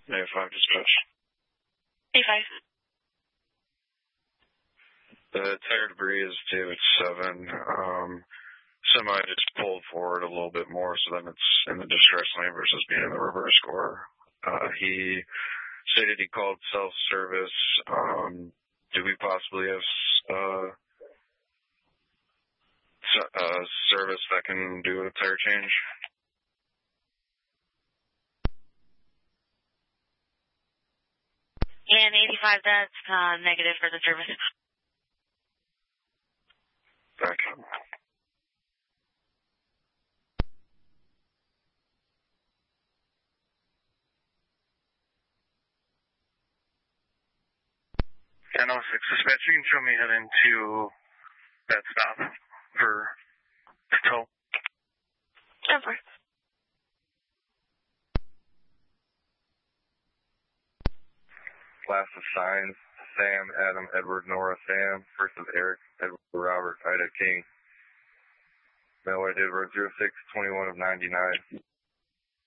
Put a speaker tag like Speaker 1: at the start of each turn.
Speaker 1: A5 dispatch.
Speaker 2: A5.
Speaker 1: The tire debris is David 7. Semi just pulled forward a little bit more, so then it's in the distress lane versus being in the reverse core. He stated he called self-service. Do we possibly have service that can do a tire change?
Speaker 2: And 85, that's negative for the service.
Speaker 1: Back up.
Speaker 3: Dispatch, you can show me heading to that stop for tow.
Speaker 2: Over.
Speaker 4: Class of signs, Sam, Adam, Edward, Nora, Sam, versus Eric, Edward, Robert, Ida, King. Mail I did road 06, 21 of 99.